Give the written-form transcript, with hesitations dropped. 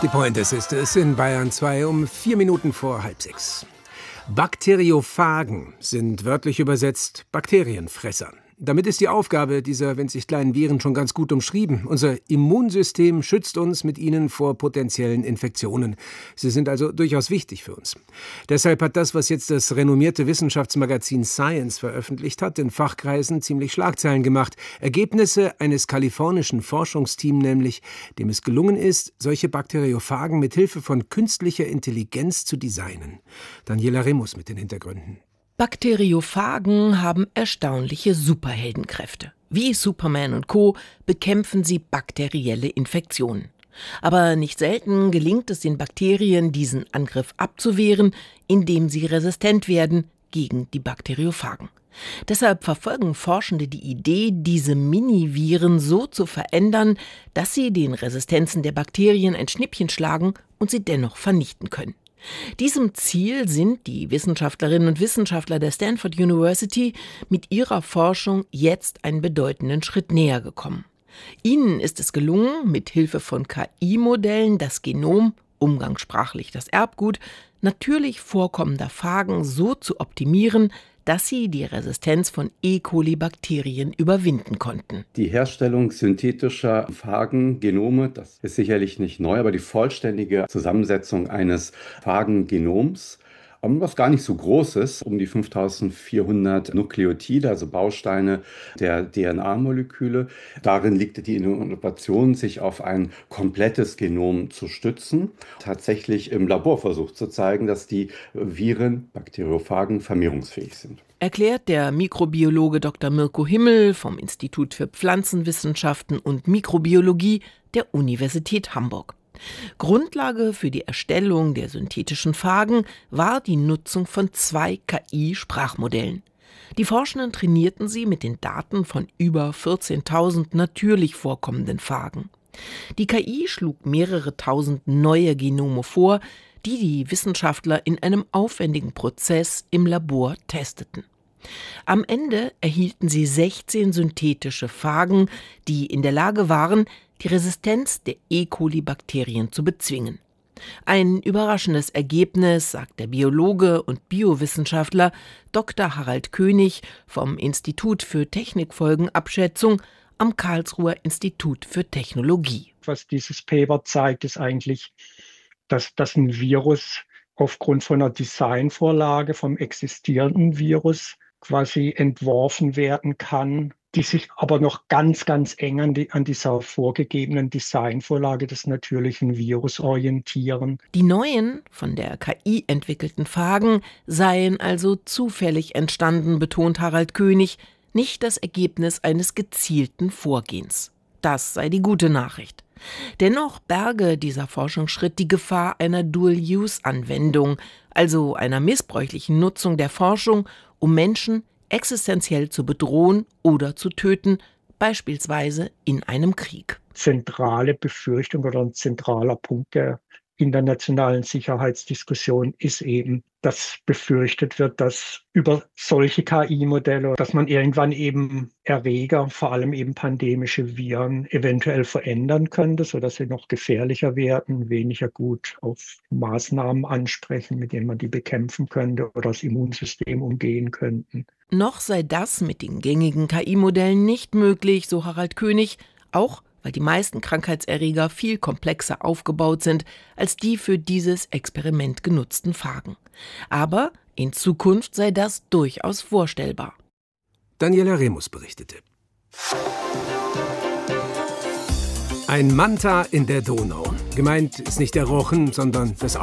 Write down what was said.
Die Pointers ist es in Bayern 2 um 4 Minuten vor 5:30. Bakteriophagen sind wörtlich übersetzt Bakterienfresser. Damit ist die Aufgabe dieser winzig kleinen Viren schon ganz gut umschrieben. Unser Immunsystem schützt uns mit ihnen vor potenziellen Infektionen. Sie sind also durchaus wichtig für uns. Deshalb hat das, was jetzt das renommierte Wissenschaftsmagazin Science veröffentlicht hat, in Fachkreisen ziemlich Schlagzeilen gemacht. Ergebnisse eines kalifornischen Forschungsteams nämlich, dem es gelungen ist, solche Bakteriophagen mit Hilfe von künstlicher Intelligenz zu designen. Daniela Remus mit den Hintergründen. Bakteriophagen haben erstaunliche Superheldenkräfte. Wie Superman und Co. bekämpfen sie bakterielle Infektionen. Aber nicht selten gelingt es den Bakterien, diesen Angriff abzuwehren, indem sie resistent werden gegen die Bakteriophagen. Deshalb verfolgen Forschende die Idee, diese Mini-Viren so zu verändern, dass sie den Resistenzen der Bakterien ein Schnippchen schlagen und sie dennoch vernichten können. Diesem Ziel sind die Wissenschaftlerinnen und Wissenschaftler der Stanford University mit ihrer Forschung jetzt einen bedeutenden Schritt näher gekommen. Ihnen ist es gelungen, mit Hilfe von KI-Modellen das Genom, umgangssprachlich das Erbgut, natürlich vorkommender Phagen so zu optimieren, dass sie die Resistenz von E. coli-Bakterien überwinden konnten. Die Herstellung synthetischer Phagengenome, das ist sicherlich nicht neu, aber die vollständige Zusammensetzung eines Phagengenoms, was gar nicht so groß ist, um die 5400 Nukleotide, also Bausteine der DNA-Moleküle. Darin liegt die Innovation, sich auf ein komplettes Genom zu stützen. Tatsächlich im Laborversuch zu zeigen, dass die Viren, Bakteriophagen, vermehrungsfähig sind. Erklärt der Mikrobiologe Dr. Mirko Himmel vom Institut für Pflanzenwissenschaften und Mikrobiologie der Universität Hamburg. Grundlage für die Erstellung der synthetischen Phagen war die Nutzung von 2 KI-Sprachmodellen. Die Forschenden trainierten sie mit den Daten von über 14.000 natürlich vorkommenden Phagen. Die KI schlug mehrere tausend neue Genome vor, die die Wissenschaftler in einem aufwendigen Prozess im Labor testeten. Am Ende erhielten sie 16 synthetische Phagen, die in der Lage waren, die Resistenz der E. coli-Bakterien zu bezwingen. Ein überraschendes Ergebnis, sagt der Biologe und Biowissenschaftler Dr. Harald König vom Institut für Technikfolgenabschätzung am Karlsruher Institut für Technologie. Was dieses Paper zeigt, ist eigentlich, dass ein Virus aufgrund von einer Designvorlage vom existierenden Virus quasi entworfen werden kann, die sich aber noch ganz, ganz eng an dieser vorgegebenen Designvorlage des natürlichen Virus orientieren. Die neuen, von der KI entwickelten Phagen seien also zufällig entstanden, betont Harald König, nicht das Ergebnis eines gezielten Vorgehens. Das sei die gute Nachricht. Dennoch berge dieser Forschungsschritt die Gefahr einer Dual-Use-Anwendung, also einer missbräuchlichen Nutzung der Forschung, um Menschen existenziell zu bedrohen oder zu töten, beispielsweise in einem Krieg. Zentrale Befürchtung oder ein zentraler Punkt der internationalen Sicherheitsdiskussion ist eben, dass befürchtet wird, dass über solche KI-Modelle, dass man irgendwann eben Erreger, vor allem eben pandemische Viren, eventuell verändern könnte, sodass sie noch gefährlicher werden, weniger gut auf Maßnahmen ansprechen, mit denen man die bekämpfen könnte oder das Immunsystem umgehen könnten. Noch sei das mit den gängigen KI-Modellen nicht möglich, so Harald König, auch weil die meisten Krankheitserreger viel komplexer aufgebaut sind als die für dieses Experiment genutzten Phagen. Aber in Zukunft sei das durchaus vorstellbar. Daniela Remus berichtete. Ein Manta in der Donau. Gemeint ist nicht der Rochen, sondern das